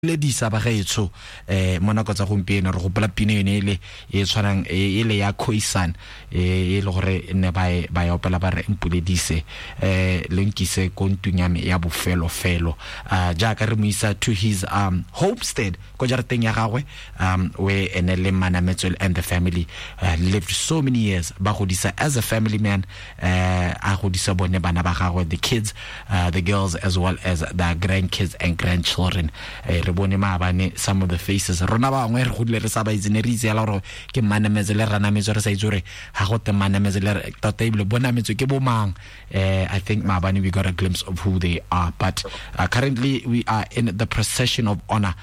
Ledisa ba gaetso mo nako tsa gompieno re gopola pina yone e tshwanang ile ya Khoisan le gore ne ba ya opela ba re Mpuledise le nkise kontunyame ya bofelo felo jaaka re moisa to his homestead ko jarateng ya gagwe where Enele Manametswele and the family lived so many years ba godisa as a family man a godisa bone bana ba gagwe, the kids, the girls, as well as the grandkids and grandchildren. Some of the faces rona ba ngwe re godile re sa ba izine re itse la gore ke Manametswele rana metso re sa itsore ha go te Manametswele tota ibile bona metso ke bo mang. I think we got a glimpse of who they are, but currently we are in the procession of honor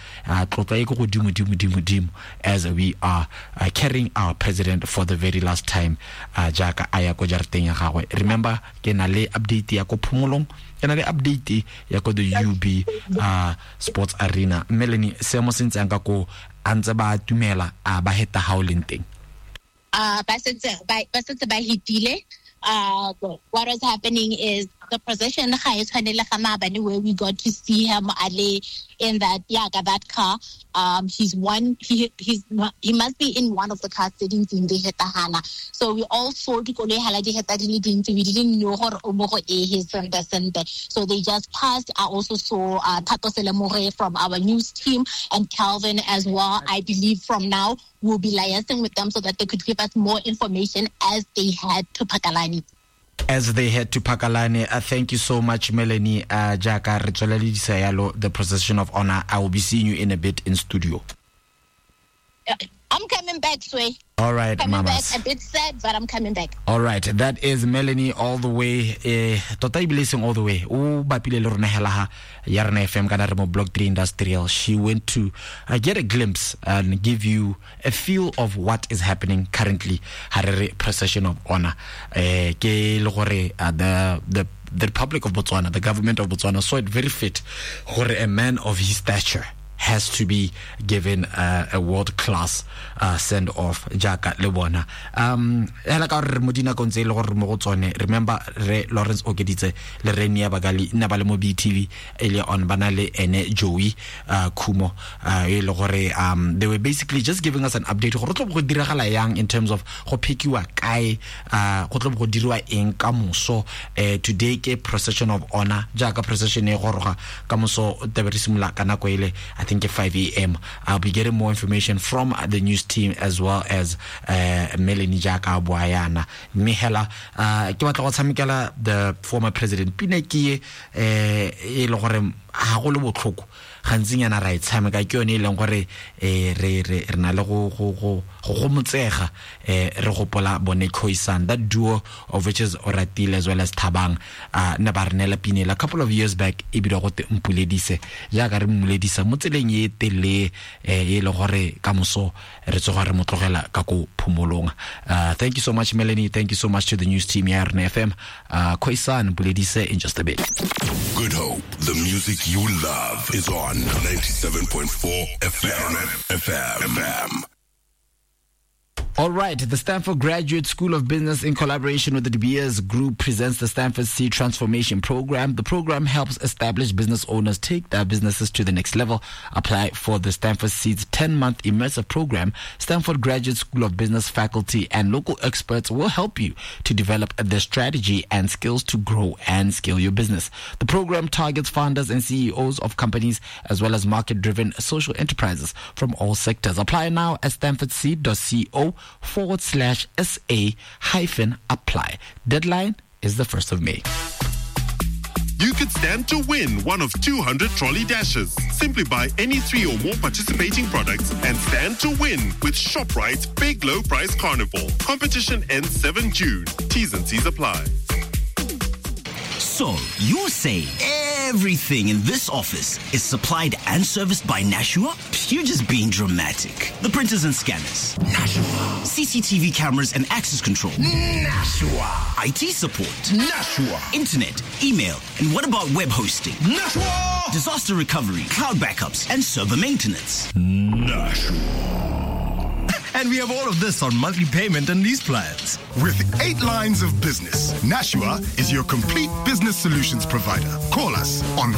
as we are carrying our president for the very last time jaaka aya ko jarateng ya gagwe. Remember ke na le update ya ko phumolong, ke na le update ya ko the UB sports arena. Melanie semo sentse anga ko antse ba tumela ba heta howling thing ba sentse ba hitile. What was happening is the procession where we got to see him in that car. He must be in one of the car settings in the Hetahana. So we all saw the we didn't know her. So they just passed. I also saw Tato Selemore from our news team and Calvin as well. I believe from now we'll be liaising with them so that they could give us more information as they head to Pakalani. Thank you so much, Melanie. Jaka the procession of honor. I will be seeing you in a bit in studio. I'm coming back, Sway. All right, coming mamas. back. A bit sad, but I'm coming back. All right, that is Melanie all the way. Tota blessing all the way. O bapile le rona hela Yarna FM kana re mo Block 3 Industrial. She went to get a glimpse and give you a feel of what is happening currently. Harare procession of honor. Ke le gore the Republic of Botswana, the government of Botswana saw it very fit for a man of his stature has to be given a world-class send-off jaka lebona hela ka re modina kontse le gore mo go tsone. Remember Lawrence Okeditse le Renia Bagali nna ba le mo BTV earlier on bana le ene Joey Kumo le gore they were basically just giving us an update gore tlo go diragala yang in terms of go phekiwa kae go tlo go dirwa eng ka moso. Today ke procession of honor jaka procession e goroga ka moso teberisimola kana ko ile I think at 5 a.m. I'll be getting more information from the news team as well as Melanie Jaka Boyana. Mihela ke batla go tshamekela the former president Pineki e le gore ha go le botlhoko gantsinyana ra itshameka ke yone e leng gore re na le go motsega re gopola bone Khoisan, that duo of which is Oratile as well as Thabang ne ba renela pinela a couple of years back e bile go te Mpuledise jaaka re mmuledisa mo tseleng e tele e le gore ka moso re tsoga re motlogela ka go phumolong. Thank you so much, Melanie. Thank you so much to the news team here on FM. Khoisan Mpuledise in just a bit. Good Hope, the music you love is on 97.4 FM. All right, the Stanford Graduate School of Business in collaboration with the De Beers Group presents the Stanford Seed Transformation Program. The program helps established business owners take their businesses to the next level. Apply for the Stanford Seed's 10-month immersive program. Stanford Graduate School of Business faculty and local experts will help you to develop the strategy and skills to grow and scale your business. The program targets founders and CEOs of companies as well as market-driven social enterprises from all sectors. Apply now at stanfordseed.co/SA-apply. Deadline is the 1st of May. You could stand to win one of 200 trolley dashes. Simply buy any 3 or more participating products and stand to win with ShopRite's Big Low Price Carnival. Competition ends 7 June. T's and C's apply. So, you're saying everything in this office is supplied and serviced by Nashua? You're just being dramatic. The printers and scanners? Nashua. CCTV cameras and access control? Nashua. IT support? Nashua. Internet, email, and what about web hosting? Nashua. Disaster recovery, cloud backups, and server maintenance? Nashua. And we have all of this on monthly payment and lease plans. With 8 lines of business, Nashua is your complete business solutions provider. Call us on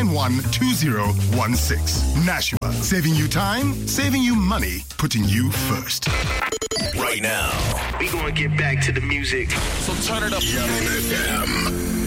391-2016. Nashua, saving you time, saving you money, putting you first. Right now, we gonna get back to the music. So turn it up. Young FM.